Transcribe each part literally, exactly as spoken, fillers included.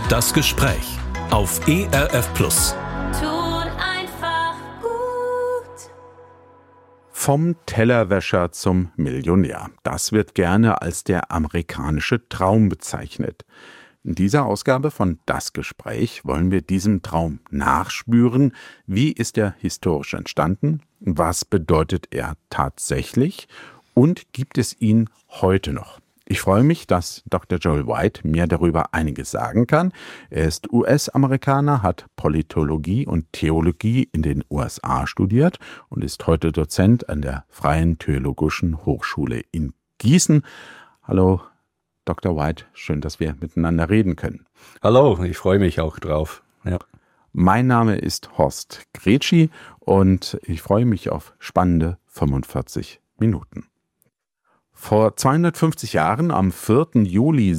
Das Gespräch auf E R F Plus. Tut einfach gut. Vom Tellerwäscher zum Millionär. Das wird gerne als der amerikanische Traum bezeichnet. In dieser Ausgabe von Das Gespräch wollen wir diesem Traum nachspüren. Wie ist er historisch entstanden? Was bedeutet er tatsächlich? Und gibt es ihn heute noch? Ich freue mich, dass Doktor Joel White mir darüber einiges sagen kann. Er ist U S-Amerikaner, hat Politologie und Theologie in den U S A studiert und ist heute Dozent an der Freien Theologischen Hochschule in Gießen. Hallo, Doktor White, schön, dass wir miteinander reden können. Hallo, ich freue mich auch drauf. Ja. Mein Name ist Horst Gretschi und ich freue mich auf spannende fünfundvierzig Minuten. Vor zweihundertfünfzig Jahren, am vierten Juli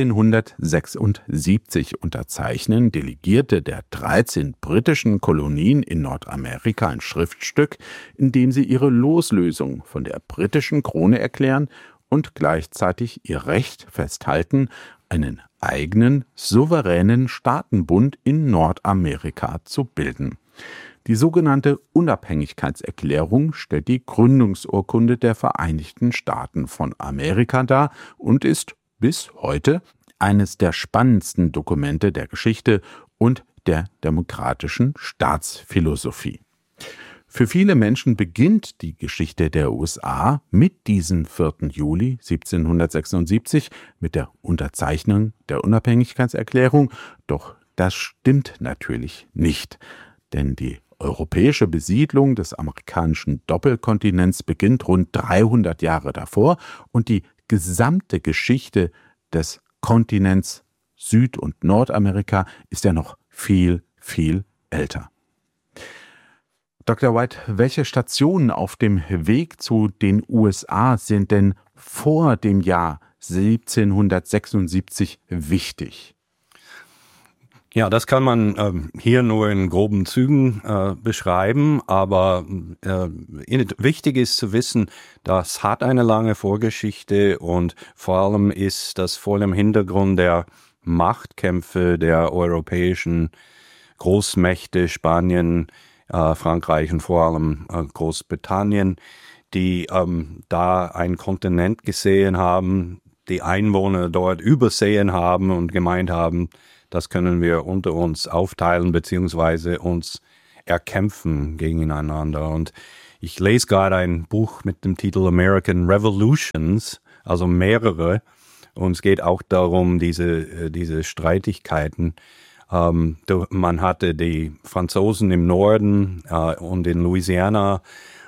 siebzehnhundertsechsundsiebzig, unterzeichnen Delegierte der dreizehn britischen Kolonien in Nordamerika ein Schriftstück, in dem sie ihre Loslösung von der britischen Krone erklären und gleichzeitig ihr Recht festhalten, einen eigenen, souveränen Staatenbund in Nordamerika zu bilden. Die sogenannte Unabhängigkeitserklärung stellt die Gründungsurkunde der Vereinigten Staaten von Amerika dar und ist bis heute eines der spannendsten Dokumente der Geschichte und der demokratischen Staatsphilosophie. Für viele Menschen beginnt die Geschichte der U S A mit diesem vierten Juli siebzehnhundertsechsundsiebzig, mit der Unterzeichnung der Unabhängigkeitserklärung. Doch das stimmt natürlich nicht, denn die europäische Besiedlung des amerikanischen Doppelkontinents beginnt rund dreihundert Jahre davor und die gesamte Geschichte des Kontinents Süd- und Nordamerika ist ja noch viel, viel älter. Doktor White, welche Stationen auf dem Weg zu den U S A sind denn vor dem Jahr siebzehnhundertsechsundsiebzig wichtig? Ja, das kann man ähm, hier nur in groben Zügen äh, beschreiben, aber äh, wichtig ist zu wissen, das hat eine lange Vorgeschichte und vor allem ist das vor dem Hintergrund der Machtkämpfe der europäischen Großmächte, Spanien, äh, Frankreich und vor allem äh, Großbritannien, die ähm, da einen Kontinent gesehen haben, die Einwohner dort übersehen haben und gemeint haben, das können wir unter uns aufteilen beziehungsweise uns erkämpfen gegeneinander. Und ich lese gerade ein Buch mit dem Titel American Revolutions, also mehrere. Und es geht auch darum, diese, diese Streitigkeiten. Ähm, man hatte die Franzosen im Norden äh, und in Louisiana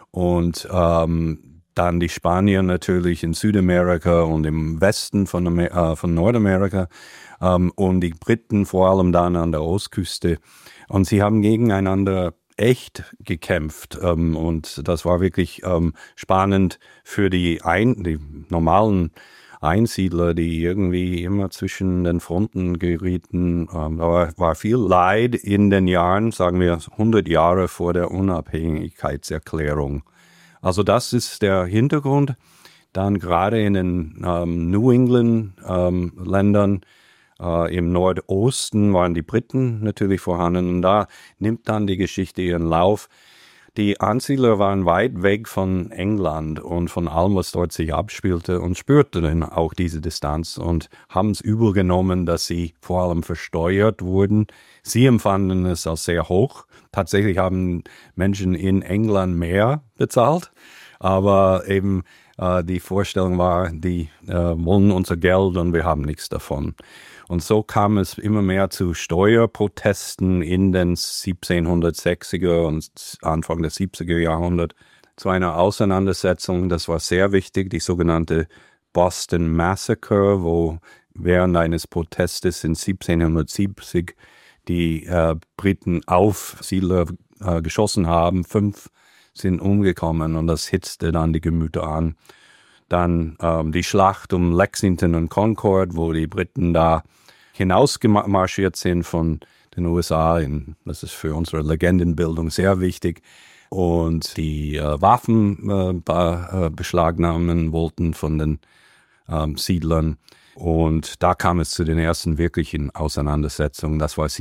und ähm, dann die Spanier natürlich in Südamerika und im Westen von, Amer- äh, von Nordamerika. Um, und die Briten vor allem dann an der Ostküste. Und sie haben gegeneinander echt gekämpft. Um, und das war wirklich um, spannend für die, Ein- die normalen Einsiedler, die irgendwie immer zwischen den Fronten gerieten. Um, da war, war viel Leid in den Jahren, sagen wir hundert Jahre vor der Unabhängigkeitserklärung. Also das ist der Hintergrund. Dann gerade in den um, New England um, Ländern, Uh, im Nordosten waren die Briten natürlich vorhanden und da nimmt dann die Geschichte ihren Lauf. Die Ansiedler waren weit weg von England und von allem, was dort sich abspielte und spürten dann auch diese Distanz und haben es übergenommen, dass sie vor allem versteuert wurden. Sie empfanden es als sehr hoch. Tatsächlich haben Menschen in England mehr bezahlt, aber eben uh, die Vorstellung war, die uh, wollen unser Geld und wir haben nichts davon. Und so kam es immer mehr zu Steuerprotesten in den siebzehnhundertsechziger und Anfang des siebziger Jahrhundert, zu einer Auseinandersetzung, das war sehr wichtig, die sogenannte Boston Massacre, wo während eines Protestes in siebzehnhundertsiebzig die äh, Briten auf Siedler äh, geschossen haben. Fünf sind umgekommen und das hitzte dann die Gemüter an. Dann ähm, die Schlacht um Lexington und Concord, wo die Briten da hinausgemarschiert sind von den U S A. In, das ist für unsere Legendenbildung sehr wichtig. Und die äh, Waffen äh, be- äh, beschlagnahmen wollten von den ähm, Siedlern. Und da kam es zu den ersten wirklichen Auseinandersetzungen. Das war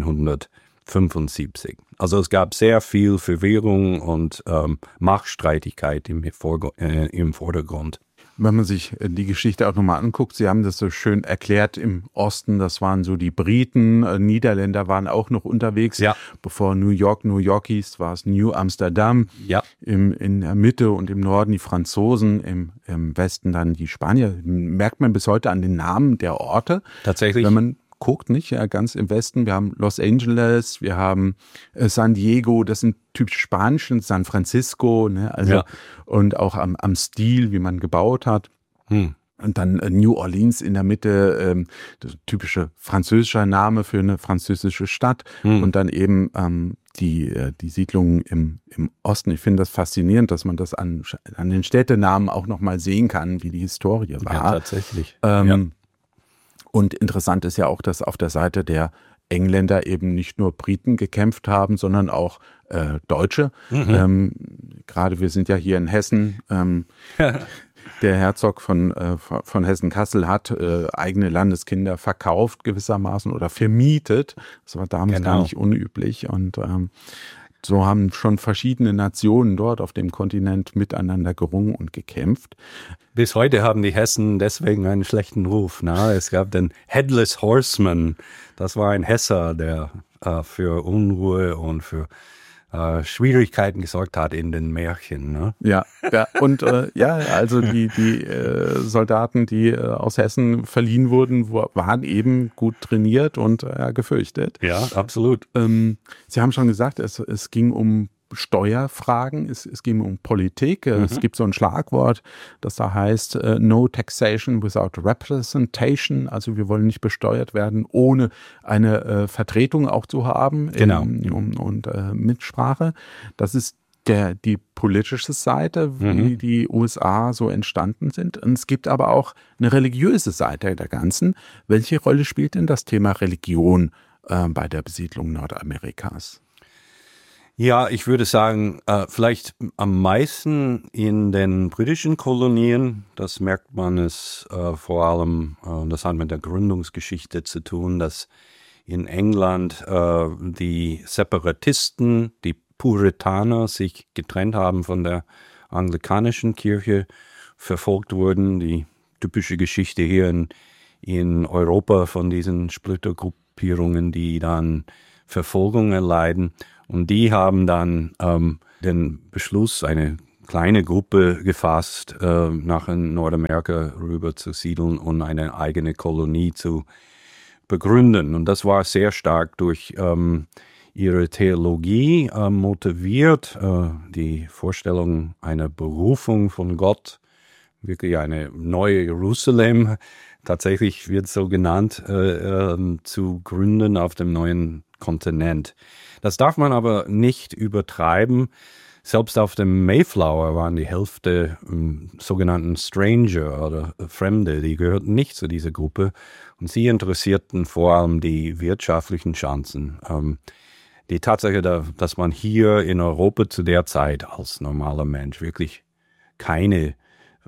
siebzehnhundertfünfundsiebzig. Also es gab sehr viel Verwirrung und ähm, Machtstreitigkeit im, Vorg- äh, im Vordergrund. Wenn man sich die Geschichte auch nochmal anguckt, Sie haben das so schön erklärt, im Osten, das waren so die Briten, äh, Niederländer waren auch noch unterwegs. Ja. Bevor New York New York hieß, war es New Amsterdam. Ja. Im, in der Mitte und im Norden die Franzosen, im, im Westen dann die Spanier. Merkt man bis heute an den Namen der Orte. Tatsächlich. Wenn man guckt, nicht? Ja, ganz im Westen. Wir haben Los Angeles, wir haben äh, San Diego, das sind typisch spanisch, San Francisco, ne? Also, ja. Und auch am, am Stil, wie man gebaut hat. Hm. Und dann äh, New Orleans in der Mitte, ähm, das typische französischer Name für eine französische Stadt. Hm. Und dann eben ähm, die, äh, die Siedlungen im, im Osten. Ich finde das faszinierend, dass man das an, an den Städtenamen auch nochmal sehen kann, wie die Historie war. Ja, tatsächlich. Ähm, ja. Und interessant ist ja auch, dass auf der Seite der Engländer eben nicht nur Briten gekämpft haben, sondern auch äh, Deutsche. Mhm. Ähm, gerade wir sind ja hier in Hessen. Ähm, der Herzog von, äh, von Hessen-Kassel hat äh, eigene Landeskinder verkauft gewissermaßen oder vermietet. Das war damals genau. gar nicht unüblich. Und ähm, so haben schon verschiedene Nationen dort auf dem Kontinent miteinander gerungen und gekämpft. Bis heute haben die Hessen deswegen einen schlechten Ruf. Na? Es gab den Headless Horseman. Das war ein Hesser, der äh, für Unruhe und für äh, Schwierigkeiten gesorgt hat in den Märchen. Ne? Ja, ja, und äh, ja, also die, die äh, Soldaten, die äh, aus Hessen verliehen wurden, waren eben gut trainiert und äh, gefürchtet. Ja, absolut. Ähm, Sie haben schon gesagt, es, es ging um Steuerfragen, es, es ging um Politik. Mhm. Es gibt so ein Schlagwort, das da heißt uh, No taxation without representation. Also wir wollen nicht besteuert werden, ohne eine äh, Vertretung auch zu haben. Genau. In, um, und äh, Mitsprache. Das ist der, die politische Seite, wie mhm. die U S A so entstanden sind. Und es gibt aber auch eine religiöse Seite der Ganzen. Welche Rolle spielt denn das Thema Religion äh, bei der Besiedlung Nordamerikas? Ja, ich würde sagen, äh, vielleicht am meisten in den britischen Kolonien. Das merkt man es äh, vor allem, äh, das hat mit der Gründungsgeschichte zu tun, dass in England äh, die Separatisten, die Puritaner sich getrennt haben von der anglikanischen Kirche, verfolgt wurden. Die typische Geschichte hier in, in Europa von diesen Splittergruppierungen, die dann Verfolgung erleiden. Und die haben dann ähm, den Beschluss, eine kleine Gruppe gefasst, äh, nach Nordamerika rüber zu siedeln und eine eigene Kolonie zu begründen. Und das war sehr stark durch ähm, ihre Theologie äh, motiviert, äh, die Vorstellung einer Berufung von Gott, wirklich eine neue Jerusalem, tatsächlich wird so genannt, äh, äh, zu gründen auf dem neuen Kontinent. Das darf man aber nicht übertreiben. Selbst auf dem Mayflower waren die Hälfte ähm, sogenannten Stranger oder äh, Fremde, die gehörten nicht zu dieser Gruppe. Und sie interessierten vor allem die wirtschaftlichen Chancen. Ähm, die Tatsache, da, dass man hier in Europa zu der Zeit als normaler Mensch wirklich keine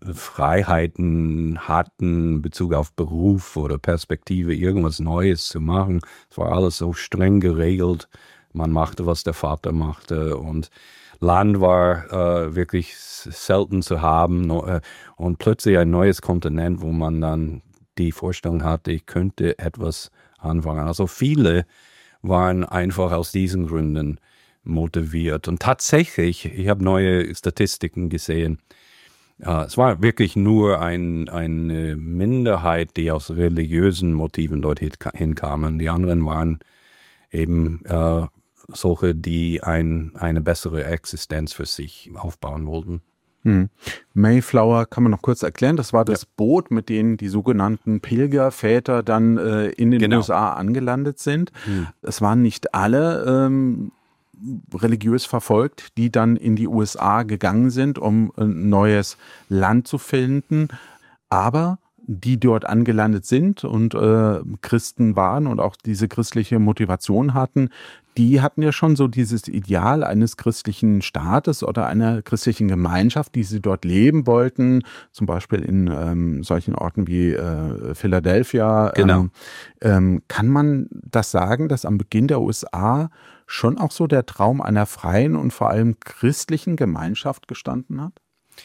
Freiheiten hatten in Bezug auf Beruf oder Perspektive, irgendwas Neues zu machen. Es war alles so streng geregelt. Man machte, was der Vater machte, und Land war äh, wirklich selten zu haben. No, äh, und plötzlich ein neues Kontinent, wo man dann die Vorstellung hatte, ich könnte etwas anfangen. Also viele waren einfach aus diesen Gründen motiviert. Und tatsächlich, ich habe neue Statistiken gesehen, Uh, es war wirklich nur ein, eine Minderheit, die aus religiösen Motiven dort hinkamen. Die anderen waren eben uh, solche, die ein, eine bessere Existenz für sich aufbauen wollten. Hm. Mayflower kann man noch kurz erklären. Das war das ja. Boot, mit dem die sogenannten Pilgerväter dann äh, in den genau. U S A angelandet sind. Hm. Es waren nicht alle ähm, religiös verfolgt, die dann in die U S A gegangen sind, um ein neues Land zu finden. Aber die dort angelandet sind und äh, Christen waren und auch diese christliche Motivation hatten, die hatten ja schon so dieses Ideal eines christlichen Staates oder einer christlichen Gemeinschaft, die sie dort leben wollten, zum Beispiel in ähm, solchen Orten wie äh, Philadelphia. Genau. Ähm, ähm, kann man das sagen, dass am Beginn der U S A schon auch so der Traum einer freien und vor allem christlichen Gemeinschaft gestanden hat?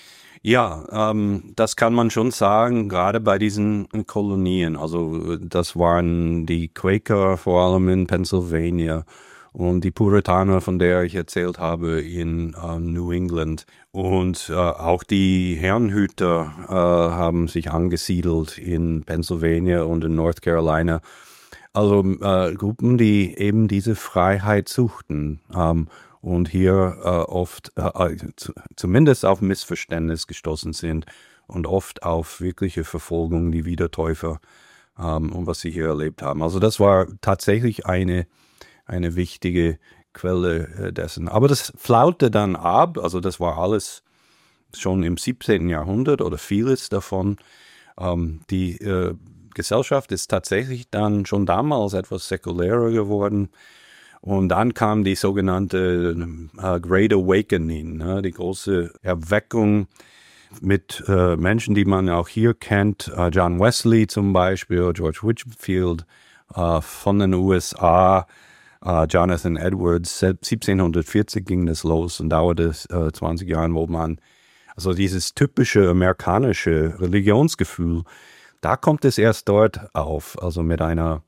Ja, ähm, das kann man schon sagen, gerade bei diesen Kolonien. Also das waren die Quaker vor allem in Pennsylvania und die Puritaner, von der ich erzählt habe, in äh, New England. Und äh, auch die Herrenhüter äh, haben sich angesiedelt in Pennsylvania und in North Carolina. Also äh, Gruppen, die eben diese Freiheit suchten. Ähm, und hier äh, oft äh, zu, zumindest auf Missverständnis gestoßen sind und oft auf wirkliche Verfolgung, die Wiedertäufer ähm, und was sie hier erlebt haben. Also das war tatsächlich eine, eine wichtige Quelle äh, dessen. Aber das flaute dann ab, also das war alles schon im siebzehnten Jahrhundert oder vieles davon. Ähm, die äh, Gesellschaft ist tatsächlich dann schon damals etwas säkulärer geworden. Und dann kam die sogenannte äh, Great Awakening, ne, die große Erweckung mit äh, Menschen, die man auch hier kennt, äh, John Wesley zum Beispiel, George Whitefield äh, von den U S A, äh, Jonathan Edwards. siebzehnhundertvierzig ging das los und dauerte äh, zwanzig Jahre, wo man, also dieses typische amerikanische Religionsgefühl, da kommt es erst dort auf, also mit einer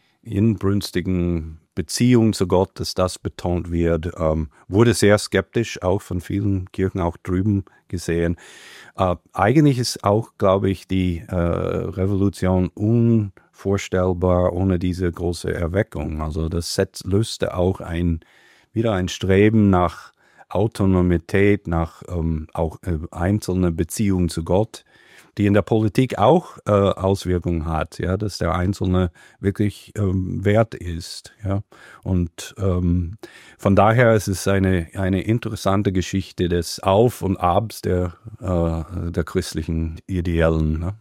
inbrünstigen Beziehung zu Gott, dass das betont wird, ähm, wurde sehr skeptisch auch von vielen Kirchen auch drüben gesehen. Äh, eigentlich ist auch, glaube ich, die äh, Revolution unvorstellbar ohne diese große Erweckung. Also das Set löste auch ein, wieder ein Streben nach Autonomität, nach ähm, auch äh, einzelne Beziehungen zu Gott, die in der Politik auch äh, Auswirkungen hat, ja, dass der Einzelne wirklich ähm, wert ist, ja. Und ähm, von daher ist es eine, eine interessante Geschichte des Auf und Abs der, äh, der christlichen Ideellen, ne?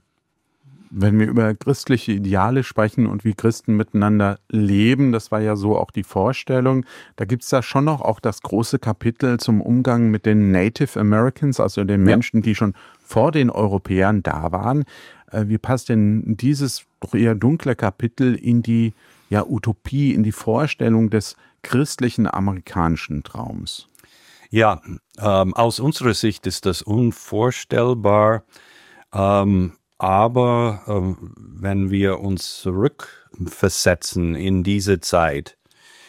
Wenn wir über christliche Ideale sprechen und wie Christen miteinander leben, das war ja so auch die Vorstellung, da gibt es da schon noch auch das große Kapitel zum Umgang mit den Native Americans, also den Menschen, die schon vor den Europäern da waren. Wie passt denn dieses doch eher dunkle Kapitel in die ja, Utopie, in die Vorstellung des christlichen amerikanischen Traums? Ja, ähm, aus unserer Sicht ist das unvorstellbar. Ähm, Aber ähm, wenn wir uns zurückversetzen in diese Zeit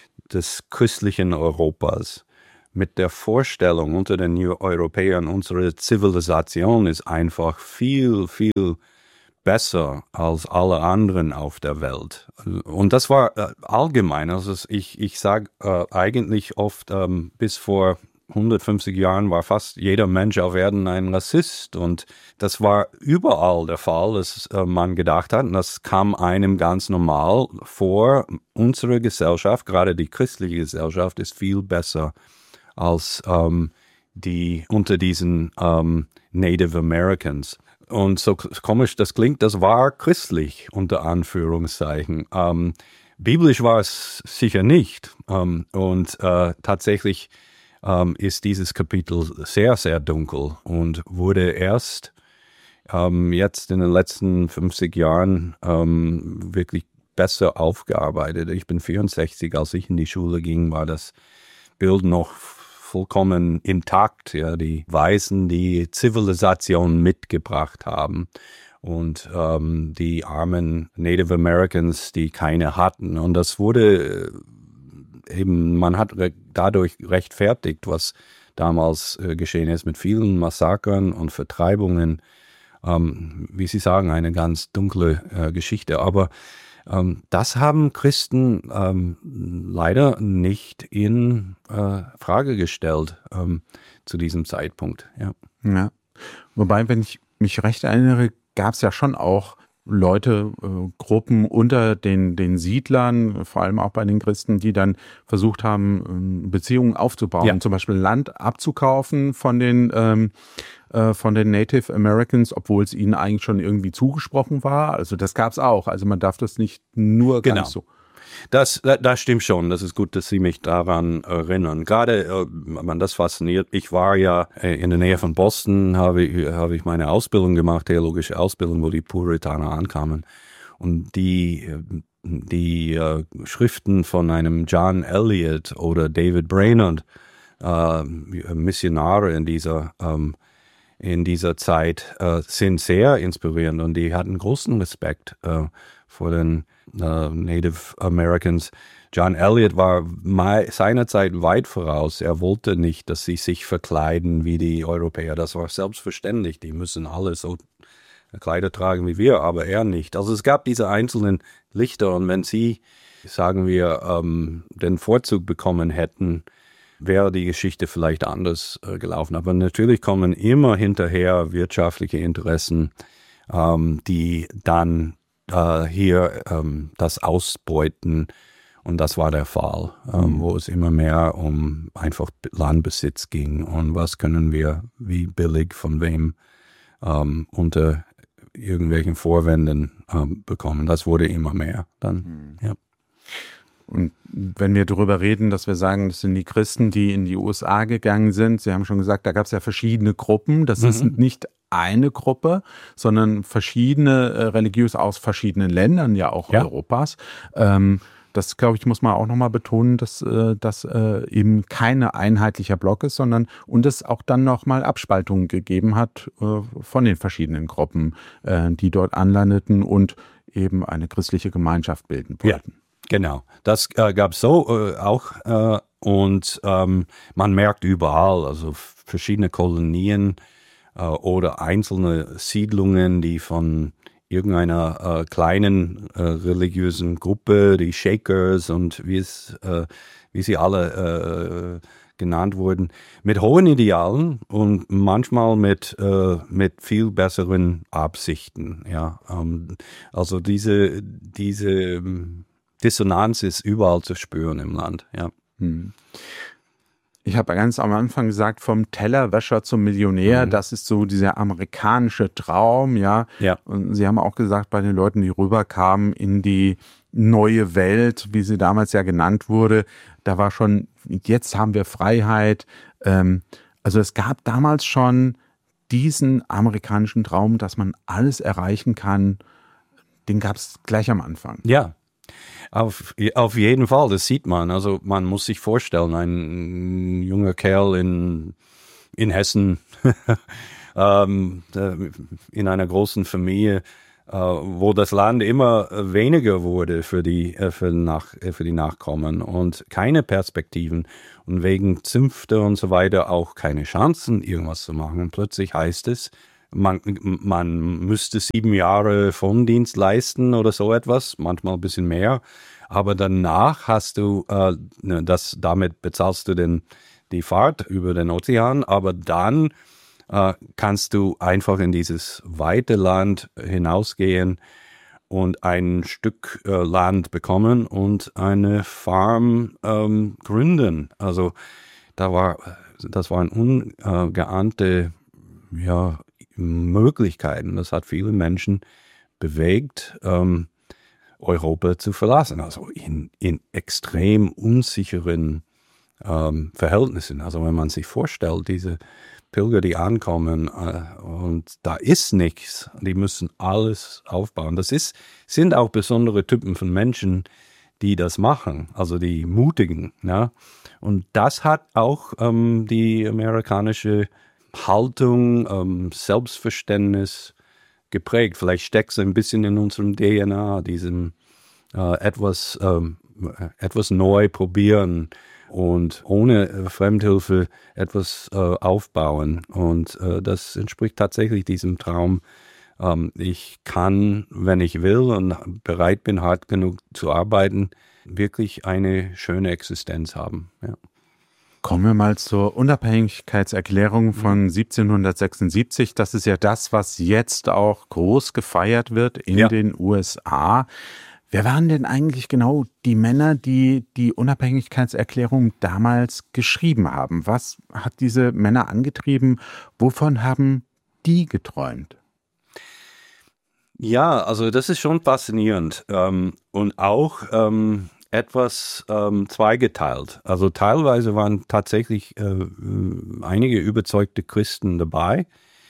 des christlichen Europas mit der Vorstellung unter den Europäern, unsere Zivilisation ist einfach viel, viel besser als alle anderen auf der Welt. Und das war äh, allgemein. Also ich, ich sage äh, eigentlich oft, ähm, bis vor hundertfünfzig Jahren war fast jeder Mensch auf Erden ein Rassist und das war überall der Fall, dass äh, man gedacht hat, und das kam einem ganz normal vor, unsere Gesellschaft, gerade die christliche Gesellschaft, ist viel besser als ähm, die unter diesen ähm, Native Americans. Und so komisch das klingt, das war christlich unter Anführungszeichen. Ähm, biblisch war es sicher nicht ähm, und äh, tatsächlich Ähm, ist dieses Kapitel sehr, sehr dunkel und wurde erst ähm, jetzt in den letzten fünfzig Jahren ähm, wirklich besser aufgearbeitet. Ich bin vierundsechzig, als ich in die Schule ging, war das Bild noch vollkommen intakt. Ja, die Weißen, die Zivilisation mitgebracht haben und ähm, die armen Native Americans, die keine hatten. Und das wurde eben, man hat re- dadurch rechtfertigt, was damals äh, geschehen ist mit vielen Massakern und Vertreibungen. Ähm, wie Sie sagen, eine ganz dunkle äh, Geschichte. Aber ähm, das haben Christen ähm, leider nicht in äh, Frage gestellt ähm, zu diesem Zeitpunkt. Ja. Ja. Wobei, wenn ich mich recht erinnere, gab es ja schon auch Leute, äh, Gruppen unter den, den Siedlern, vor allem auch bei den Christen, die dann versucht haben, äh, Beziehungen aufzubauen, Ja. zum Beispiel Land abzukaufen von den ähm, äh, von den Native Americans, obwohl es ihnen eigentlich schon irgendwie zugesprochen war. Also das gab es auch. Also man darf das nicht nur Genau. ganz so. Das, das stimmt schon. Das ist gut, dass Sie mich daran erinnern. Gerade, äh, man, das fasziniert. Ich war ja äh, in der Nähe von Boston, habe ich, habe ich meine Ausbildung gemacht, theologische Ausbildung, wo die Puritaner ankamen. Und die, äh, die äh, Schriften von einem John Eliot oder David Brainerd, äh, Missionare in dieser, ähm, in dieser Zeit, äh, sind sehr inspirierend und die hatten großen Respekt äh, vor den Uh, Native Americans. John Eliot war seinerzeit weit voraus. Er wollte nicht, dass sie sich verkleiden wie die Europäer. Das war selbstverständlich. Die müssen alle so Kleider tragen wie wir, aber er nicht. Also es gab diese einzelnen Lichter und wenn sie, sagen wir, ähm, den Vorzug bekommen hätten, wäre die Geschichte vielleicht anders äh, gelaufen. Aber natürlich kommen immer hinterher wirtschaftliche Interessen, ähm, die dann Uh, hier um, das ausbeuten und das war der Fall, um, mhm. wo es immer mehr um einfach Landbesitz ging und was können wir wie billig von wem um, unter irgendwelchen Vorwänden um, bekommen. Das wurde immer mehr dann, mhm. ja. Und wenn wir darüber reden, dass wir sagen, das sind die Christen, die in die U S A gegangen sind, Sie haben schon gesagt, da gab es ja verschiedene Gruppen, das mhm. ist nicht eine Gruppe, sondern verschiedene äh, religiös aus verschiedenen Ländern, ja auch ja. Europas. Ähm, das, glaube ich, muss man auch nochmal betonen, dass äh, das äh, eben kein einheitlicher Block ist, sondern und es auch dann nochmal Abspaltungen gegeben hat äh, von den verschiedenen Gruppen, äh, die dort anlandeten und eben eine christliche Gemeinschaft bilden wollten. Ja. Genau, das äh, gab es so äh, auch äh, und ähm, man merkt überall, also verschiedene Kolonien äh, oder einzelne Siedlungen, die von irgendeiner äh, kleinen äh, religiösen Gruppe, die Shakers und wie es, äh, wie sie alle äh, genannt wurden, mit hohen Idealen und manchmal mit äh, mit viel besseren Absichten. Ja, ähm, also diese diese Dissonanz ist überall zu spüren im Land, ja. Hm. Ich habe ganz am Anfang gesagt, vom Tellerwäscher zum Millionär, mhm. das ist so dieser amerikanische Traum, ja. ja. Und Sie haben auch gesagt, bei den Leuten, die rüberkamen in die neue Welt, wie sie damals ja genannt wurde, da war schon, jetzt haben wir Freiheit. Ähm, also es gab damals schon diesen amerikanischen Traum, dass man alles erreichen kann, den gab es gleich am Anfang. Ja. Auf, auf jeden Fall, das sieht man. Also man muss sich vorstellen, ein junger Kerl in, in Hessen, ähm, in einer großen Familie, äh, wo das Land immer weniger wurde für die, für, nach, für die Nachkommen und keine Perspektiven und wegen Zünfte und so weiter auch keine Chancen, irgendwas zu machen. Und plötzlich heißt es, Man, man müsste sieben Jahre Frondienst leisten oder so etwas, manchmal ein bisschen mehr. Aber danach hast du, äh, das, damit bezahlst du den, die Fahrt über den Ozean, aber dann äh, kannst du einfach in dieses weite Land hinausgehen und ein Stück äh, Land bekommen und eine Farm ähm, gründen. Also da war, das waren ungeahnte, ja, Möglichkeiten. Das hat viele Menschen bewegt, ähm, Europa zu verlassen. Also in, in extrem unsicheren ähm, Verhältnissen. Also wenn man sich vorstellt, diese Pilger, die ankommen äh, und da ist nichts, die müssen alles aufbauen. Das ist, sind auch besondere Typen von Menschen, die das machen, also die Mutigen. Ja? Und das hat auch ähm, die amerikanische Haltung, ähm, Selbstverständnis geprägt. Vielleicht steckt es ein bisschen in unserem D N A, diesem äh, etwas, ähm, etwas neu probieren und ohne äh, Fremdhilfe etwas äh, aufbauen. Und äh, das entspricht tatsächlich diesem Traum. Ähm, ich kann, wenn ich will und bereit bin, hart genug zu arbeiten, wirklich eine schöne Existenz haben. Ja. Kommen wir mal zur Unabhängigkeitserklärung von siebzehnhundertsechsundsiebzig. Das ist ja das, was jetzt auch groß gefeiert wird in ja. den U S A. Wer waren denn eigentlich genau die Männer, die die Unabhängigkeitserklärung damals geschrieben haben? Was hat diese Männer angetrieben? Wovon haben die geträumt? Ja, also das ist schon faszinierend ähm, und auch ähm, etwas ähm, zweigeteilt. Also teilweise waren tatsächlich äh, einige überzeugte Christen dabei,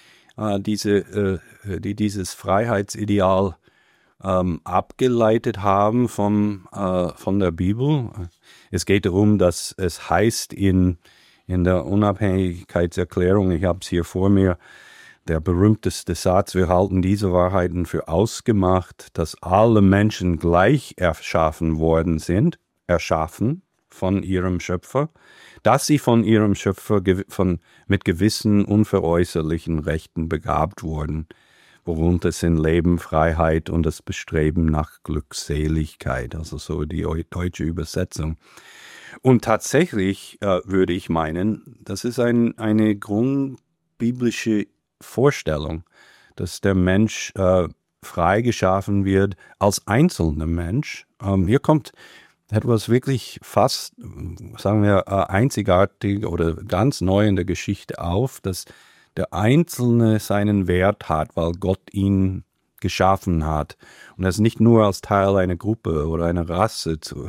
äh, diese, äh, die dieses Freiheitsideal ähm, abgeleitet haben vom, äh, von der Bibel. Es geht darum, dass es heißt in, in der Unabhängigkeitserklärung, ich habe es hier vor mir, der berühmteste Satz, wir halten diese Wahrheiten für ausgemacht, dass alle Menschen gleich erschaffen worden sind, erschaffen von ihrem Schöpfer, dass sie von ihrem Schöpfer von, mit gewissen unveräußerlichen Rechten begabt wurden, worunter sind Leben, Freiheit und das Bestreben nach Glückseligkeit, also so die deutsche Übersetzung. Und tatsächlich äh, würde ich meinen, das ist ein, eine grundbiblische Vorstellung, dass der Mensch äh, frei geschaffen wird als einzelner Mensch. Ähm, hier kommt etwas wirklich fast, sagen wir, äh, einzigartig oder ganz neu in der Geschichte auf, dass der Einzelne seinen Wert hat, weil Gott ihn geschaffen hat. Und das nicht nur als Teil einer Gruppe oder einer Rasse zu,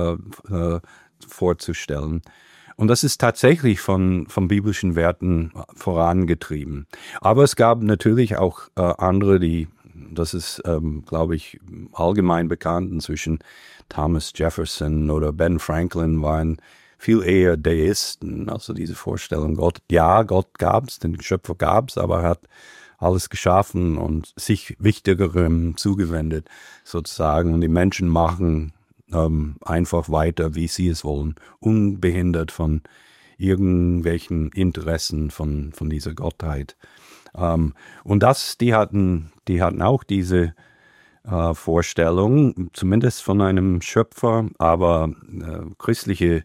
äh, vorzustellen. Und das ist tatsächlich von, von biblischen Werten vorangetrieben. Aber es gab natürlich auch äh, andere, die, das ist, ähm, glaube ich, allgemein bekannt, inzwischen Thomas Jefferson oder Ben Franklin waren viel eher Deisten. Also diese Vorstellung, Gott, ja, Gott gab's, den Schöpfer gab's, aber er hat alles geschaffen und sich Wichtigerem zugewendet, sozusagen. Und die Menschen machen Ähm, einfach weiter, wie sie es wollen, unbehindert von irgendwelchen Interessen von, von dieser Gottheit. Ähm, und das, die hatten, die hatten auch diese äh, Vorstellung, zumindest von einem Schöpfer, aber äh, christliche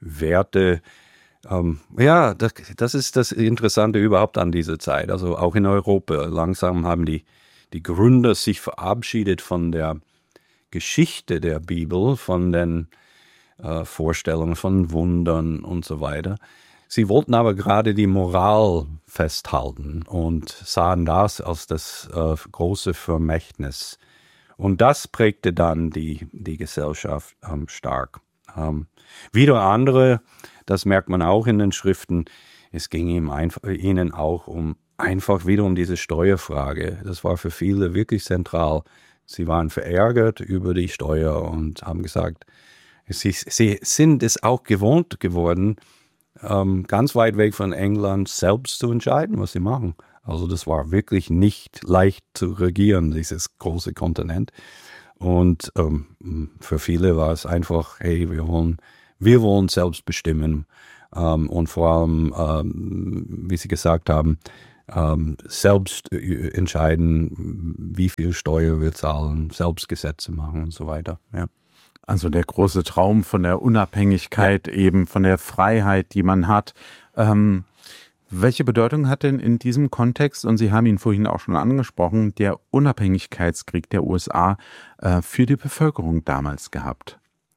Werte, ähm, ja, das, das ist das Interessante überhaupt an dieser Zeit. Also auch in Europa, langsam haben die, die Gründer sich verabschiedet von der Geschichte der Bibel, von den äh, Vorstellungen von Wundern und so weiter. Sie wollten aber gerade die Moral festhalten und sahen das als das äh, große Vermächtnis. Und das prägte dann die, die Gesellschaft ähm, stark. Ähm, wieder andere, das merkt man auch in den Schriften, es ging ihm einfach, ihnen auch um einfach wieder um diese Steuerfrage. Das war für viele wirklich zentral. Sie waren verärgert über die Steuer und haben gesagt, sie, sie sind es auch gewohnt geworden, ähm, ganz weit weg von England selbst zu entscheiden, was sie machen. Also das war wirklich nicht leicht zu regieren, dieses große Kontinent. Und ähm, für viele war es einfach, hey, wir wollen, wir wollen selbst bestimmen. Ähm, und vor allem, ähm, wie Sie gesagt haben, Ähm, selbst äh, entscheiden, wie viel Steuer wir zahlen, selbst Gesetze machen und so weiter. Ja. Also der große Traum von der Unabhängigkeit, ja. eben von der Freiheit, die man hat. Ähm, welche Bedeutung hat denn in diesem Kontext, und Sie haben ihn vorhin auch schon angesprochen, der Unabhängigkeitskrieg der U S A äh, für die Bevölkerung damals gehabt?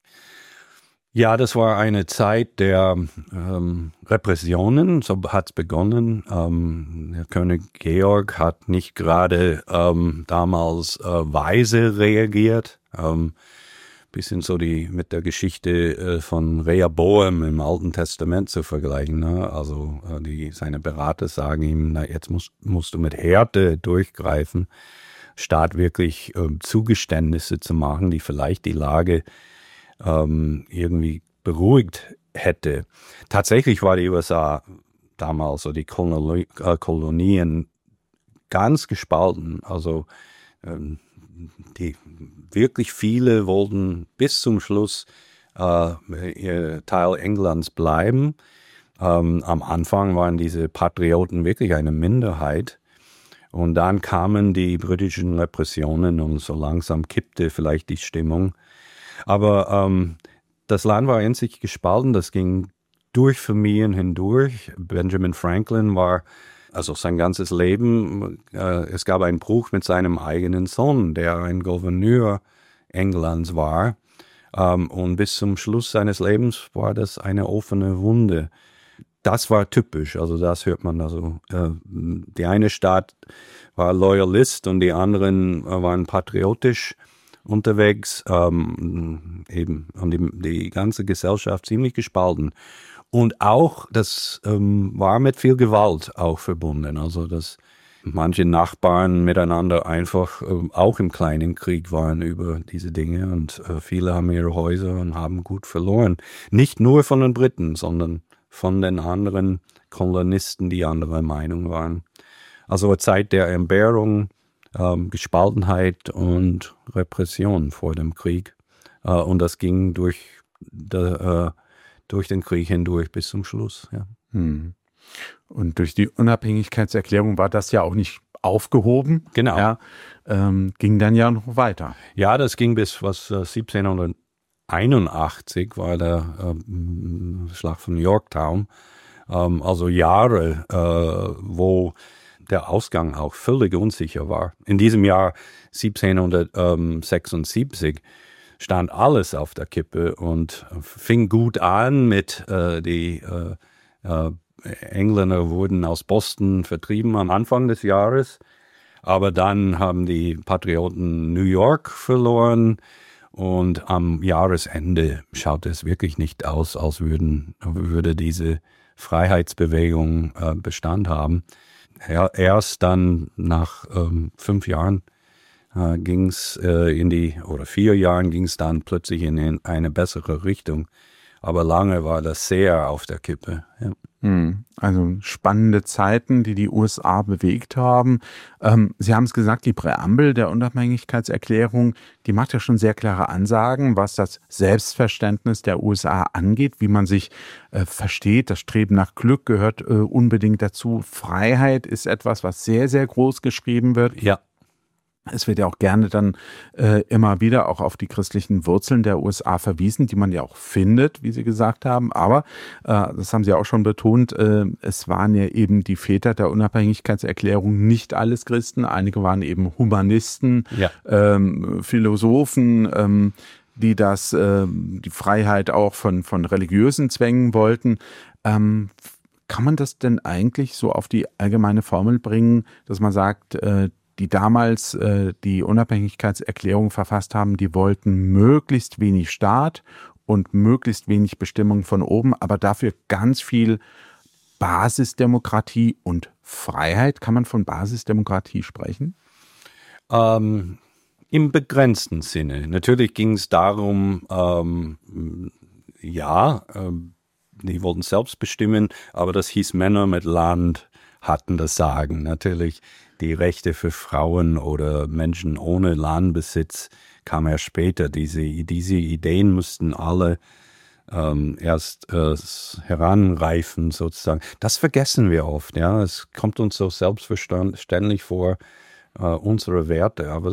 Ja, das war eine Zeit der ähm, Repressionen, so hat es begonnen. Ähm, der König Georg hat nicht gerade ähm, damals äh, weise reagiert. Ähm, bisschen so die mit der Geschichte äh, von Rehoboam im Alten Testament zu vergleichen. Ne? Also äh, die, seine Berater sagen ihm, na jetzt musst, musst du mit Härte durchgreifen, statt wirklich äh, Zugeständnisse zu machen, die vielleicht die Lage Ähm, irgendwie beruhigt hätte. Tatsächlich war die U S A damals, so die Koloni- äh, Kolonien, ganz gespalten. Also ähm, die wirklich viele wollten bis zum Schluss äh, ihr Teil Englands bleiben. Ähm, am Anfang waren diese Patrioten wirklich eine Minderheit. Und dann kamen die britischen Repressionen und so langsam kippte vielleicht die Stimmung. Aber ähm, das Land war in sich gespalten, das ging durch Familien hindurch. Benjamin Franklin war also sein ganzes Leben, äh, es gab einen Bruch mit seinem eigenen Sohn, der ein Gouverneur Englands war. Ähm, und bis zum Schluss seines Lebens war das eine offene Wunde. Das war typisch, also das hört man also. Äh, die eine Staat war Loyalist und die anderen äh, waren patriotisch unterwegs, ähm, eben, und die, die ganze Gesellschaft ziemlich gespalten. Und auch, das ähm, war mit viel Gewalt auch verbunden, also dass manche Nachbarn miteinander einfach äh, auch im kleinen Krieg waren über diese Dinge und äh, viele haben ihre Häuser und haben gut verloren. Nicht nur von den Briten, sondern von den anderen Kolonisten, die anderer Meinung waren. Also eine Zeit der Entbehrung, ähm, Gespaltenheit und Repression vor dem Krieg. Äh, und das ging durch, de, äh, durch den Krieg hindurch bis zum Schluss. Ja. Hm. Und durch die Unabhängigkeitserklärung war das ja auch nicht aufgehoben. Genau. Ja, ähm, ging dann ja noch weiter. Ja, das ging bis was äh, siebzehnhunderteinundachtzig war der äh, Schlag von Yorktown. Ähm, also Jahre, äh, wo der Ausgang auch völlig unsicher war. In diesem Jahr siebzehnhundertsechsundsiebzig stand alles auf der Kippe und fing gut an mit äh, die äh, äh, Engländer wurden aus Boston vertrieben am Anfang des Jahres, aber dann haben die Patrioten New York verloren und am Jahresende schaut es wirklich nicht aus, als würden, würde diese Freiheitsbewegung äh, Bestand haben. Ja, erst dann nach ähm, fünf Jahren äh, ging es äh, in die, oder vier Jahren ging es dann plötzlich in, in eine bessere Richtung. Aber lange war das sehr auf der Kippe. Ja. Also spannende Zeiten, die die U S A bewegt haben. Ähm, Sie haben es gesagt, die Präambel der Unabhängigkeitserklärung, die macht ja schon sehr klare Ansagen, was das Selbstverständnis der U S A angeht, wie man sich äh, versteht. Das Streben nach Glück gehört äh, unbedingt dazu. Freiheit ist etwas, was sehr, sehr groß geschrieben wird. Ja. Es wird ja auch gerne dann äh, immer wieder auch auf die christlichen Wurzeln der U S A verwiesen, die man ja auch findet, wie Sie gesagt haben. Aber, äh, das haben Sie auch schon betont, äh, es waren ja eben die Väter der Unabhängigkeitserklärung nicht alles Christen. Einige waren eben Humanisten, Ja. ähm, Philosophen, ähm, die das, äh, die Freiheit auch von, von religiösen Zwängen wollten. Ähm, kann man das denn eigentlich so auf die allgemeine Formel bringen, dass man sagt, äh, die damals äh, die Unabhängigkeitserklärung verfasst haben, die wollten möglichst wenig Staat und möglichst wenig Bestimmung von oben, aber dafür ganz viel Basisdemokratie und Freiheit. Kann man von Basisdemokratie sprechen? Ähm, im begrenzten Sinne. Natürlich ging es darum, ähm, ja, ähm, die wollten selbst bestimmen, aber das hieß, Männer mit Land hatten das Sagen. Natürlich die Rechte für Frauen oder Menschen ohne Landbesitz kam erst später. Diese, diese Ideen mussten alle ähm, erst äh, heranreifen sozusagen. Das vergessen wir oft. Ja, es kommt uns so selbstverständlich vor, äh, unsere Werte, aber